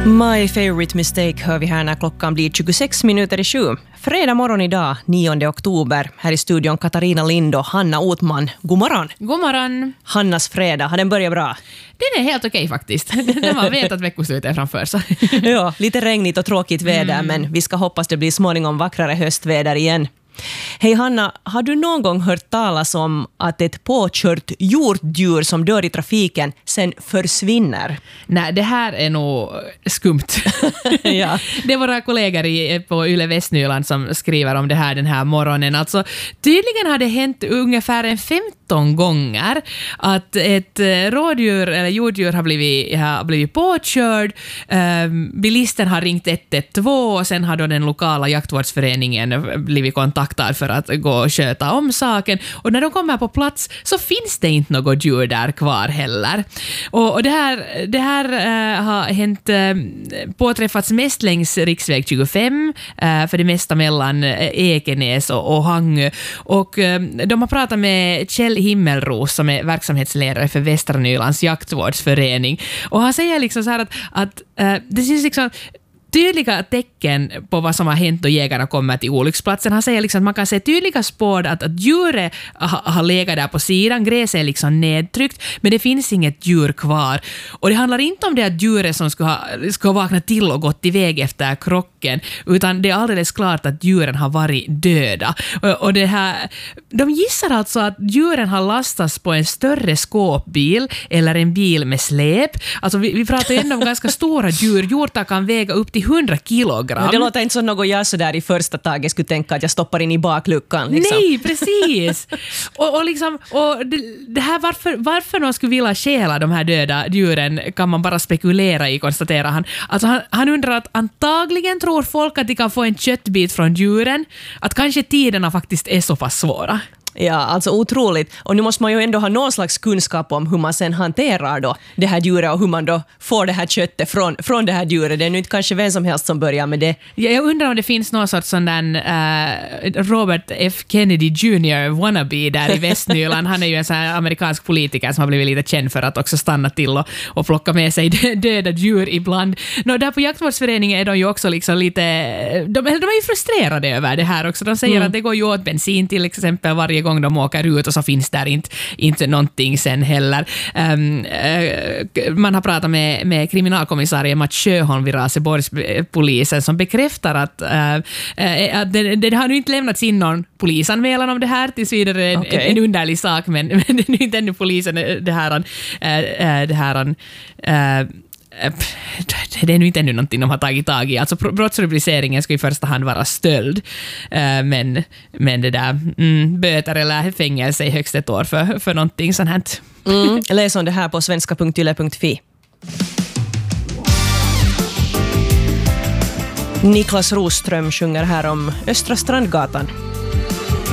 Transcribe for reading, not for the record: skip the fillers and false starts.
My favorite mistake hör vi här när klockan blir 26 minuter i 7. Fredag morgon idag, 9 oktober. Här i studion Katarina Lind och Hanna Otman. God morgon. God morgon. Hannas fredag, har den börjat bra? Den är helt okej faktiskt. När man vet att veckoslutet är framför sig. Ja, lite regnigt och tråkigt väder, men vi ska hoppas det blir småningom vackrare höstväder igen. Hej Hanna, har du någon gång hört talas om att ett påkört hjortdjur som dör i trafiken sen försvinner? Nej, det här är nog skumt. Ja. Det är våra kollegor på Yle Västnyland som skriver om det här den här morgonen. Alltså, tydligen har det hänt ungefär 15 gånger att ett rådjur eller jorddjur har blivit påkörd. Bilisten har ringt 112 och sen har då den lokala jaktvårdsföreningen blivit kontaktad för att gå och sköta om saken. Och när de kommer på plats så finns det inte något djur där kvar heller. Och det här har hänt, påträffats mest längs riksväg 25, för det mesta mellan Ekenäs och Hangö. Och de har pratat med Kjell Himmelros som är verksamhetsledare för Västra Nylands jaktvårdsförening. Och han säger liksom så här att det syns liksom tydliga tecken på vad som har hänt då jägarna kommer till olycksplatsen. Han säger liksom att man kan se tydliga spår att djuret har legat där på sidan. Gräset är liksom nedtryckt, men det finns inget djur kvar. Och det handlar inte om det att djuret som ska vakna till och gått iväg efter krocken, utan det är alldeles klart att djuren har varit döda. Och det här, de gissar alltså att djuren har lastats på en större skåpbil eller en bil med släp. Alltså vi pratar ju ändå om ganska stora djur. Hjortar kan väga upp till 100 kilogram. Men det låter inte som något jag så där i första taget skulle tänka att jag stoppar in i bakluckan. Liksom. Nej, precis. och det här varför någon skulle vilja stjäla de här döda djuren kan man bara spekulera i, konstaterar han. Alltså han undrar att antagligen tror folk att de kan få en köttbit från djuren, att kanske tiderna faktiskt är så pass svåra. Ja, alltså otroligt. Och nu måste man ju ändå ha någon slags kunskap om hur man sen hanterar då det här djuret och hur man då får det här köttet från det här djuret. Det är nu inte kanske vem som helst som börjar med det. Ja, jag undrar om det finns någon sorts sån där Robert F. Kennedy Jr. wannabe där i Västnyland. Han är ju en sån här amerikansk politiker som har blivit lite känd för att också stanna till och plocka med sig döda djur ibland. Där på jaktvårdsföreningen är de ju också liksom lite... De är ju frustrerade över det här också. De säger att det går ju åt bensin till exempel varje gång de åker ut och så finns där inte någonting sen heller. Man har pratat med kriminalkommissarie Mats Sjöholm vid Raseborgspolisen som bekräftar att det har nu inte lämnats in någon polisanmälan om det här, tills vidare en underlig sak, men det är inte ännu polisen det är nu inte ännu någonting de har tagit tag i. Alltså brottsrubriceringen ska i första hand vara stöld. Men det där böter eller fängelse i högst ett år för någonting sånt här. Läs om det här på svenska.yle.fi. Niklas Roström sjunger här om Östra Strandgatan.